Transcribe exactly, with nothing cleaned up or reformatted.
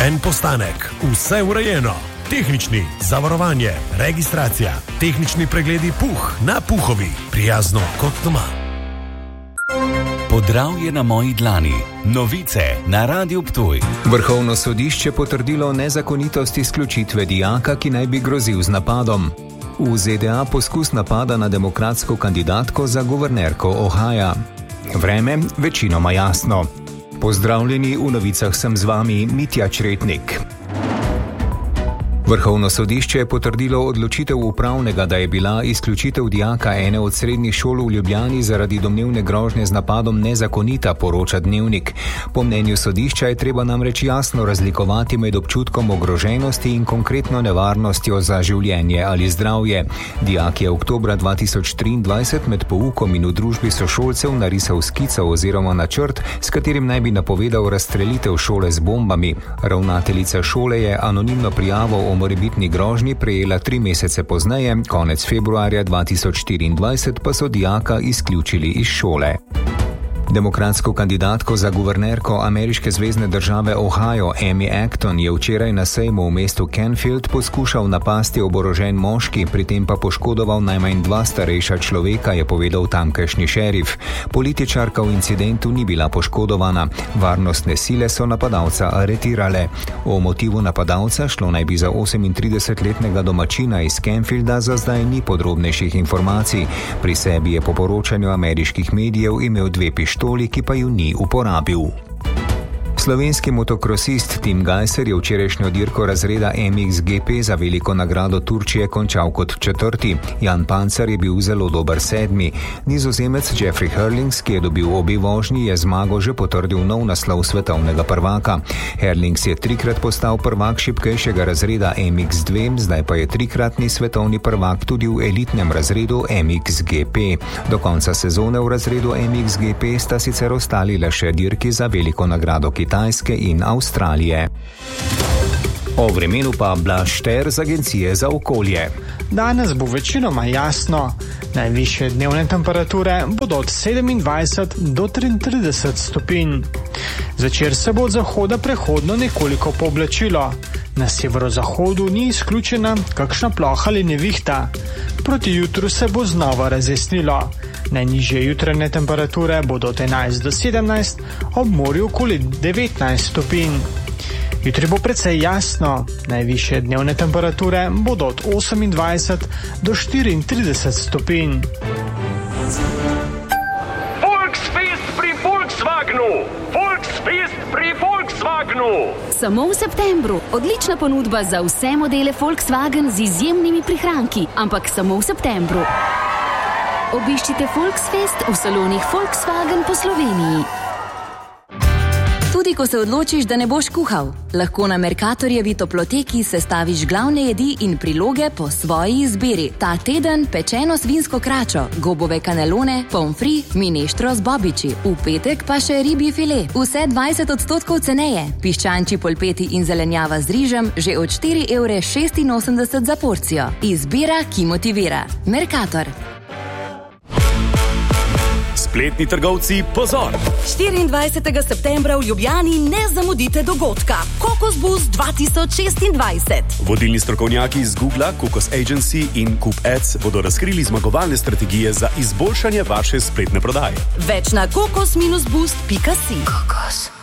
En postanek, vse urejeno. Tehnični, zavarovanje, registracija, tehnični pregledi Puh na Puhovi. Prijazno kot doma. Podravje na moji dlani. Novice na Radiu Ptuj. Vrhovno sodišče potrdilo nezakonitost izključitve dijaka, ki naj bi grozil z napadom. V Z D A poskus napada na demokratsko kandidatko za guvernerko Ohija. Vreme večinoma jasno. Pozdravljeni, v novicah sem z vami Mitja Čretnik. Vrhovno sodišče je potrdilo odločitev upravnega, da je bila izključitev dijaka ene od srednjih šol v Ljubljani zaradi domnevne grožnje z napadom nezakonita, poroča Dnevnik. Po mnenju sodišča je treba namreč jasno razlikovati med občutkom ogroženosti in konkretno nevarnostjo za življenje ali zdravje. Dijak je oktobra dva tisoč triindvajset med poukom in v družbi sošolcev narisal skico oziroma načrt, s katerim naj bi napovedal razstrelitev šole z bombami. Ravnateljica šole je anonimno prijavo o morebitni grožnji prejela tri mesece pozneje, konec februarja dva tisoč štiriindvajset pa so dijaka izključili iz šole. Demokratsko kandidatko za guvernerko ameriške zvezne države Ohio, Amy Acton, je včeraj na sejmu v mestu Canfield poskušal napasti oborožen moški, pri tem pa poškodoval najmanj dva starejša človeka, je povedal tamkajšnji šerif. Političarka v incidentu ni bila poškodovana. Varnostne sile so napadalca aretirale. O motivu napadalca, šlo naj bi za osemintridesetletnega domačina iz Canfielda, za zdaj ni podrobnejših informacij. Pri sebi je po poročanju ameriških medijev imel dve pištoli, ki pa ju ni uporabil. Slovenski motokrosist Tim Gajser je včerajšnjo dirko razreda M X G P za veliko nagrado Turčije končal kot četrti. Jan Pancer je bil zelo dober sedmi. Nizozemec Jeffrey Herlings, ki je dobil obe vožnji, je zmago že potrdil nov naslov svetovnega prvaka. Herlings je trikrat postal prvak šibkejšega razreda M X dva, zdaj pa je trikratni svetovni prvak tudi v elitnem razredu M X G P. Do konca sezone v razredu M X G P sta sicer ostali le še dirki za veliko nagrado Kitajske in Avstralije. O vremenu pa Blaž Šter z Agencije za okolje. Danes bo večinoma jasno. Najvišje dnevne temperature bodo od sedemindvajset do triintrideset stopinj. Zvečer se bo od zahoda prehodno nekoliko pooblačilo. Na severozahodu ni izključena kakšna ploha ali nevihta. Proti jutru se bo znova razjasnilo. Najnižje jutranje temperature bodo od enajst do sedemnajst, ob morju okoli devetnajst stopinj. Jutri bo precej jasno. Najvišje dnevne temperature bodo od osemindvajset do štiriintrideset stopinj. Volksfest pri Volkswagenu! Volksfest pri Volkswagenu! Samo v septembru. Odlična ponudba za vse modele Volkswagen z izjemnimi prihranki, ampak samo v septembru. Obiščite Volksfest v salonih Volkswagen po Sloveniji. Tudi ko se odločiš, da ne boš kuhal, lahko na Mercatorjevi toploteki sestaviš glavne jedi in priloge po svoji izbiri. Ta teden pečeno svinsko kračo, gobove kanelone, pomfri, mineštro z bobiči. V petek pa še ribji file. Vse dvajset odstotkov ceneje. Piščančji polpeti in zelenjava z rižem že od štiri evre šestinosemdeset za porcijo. Izbira, ki motivira. Mercator. Spletni trgovci, pozor! štiriindvajsetega septembra v Ljubljani ne zamudite dogodka. Kokos Boost dva tisoč šestindvajset. Vodilni strokovnjaki iz Google, Kokos Agency in Coop Ads bodo razkrili zmagovalne strategije za izboljšanje vaše spletne prodaje. Več na kokos boost pika si. Kokos.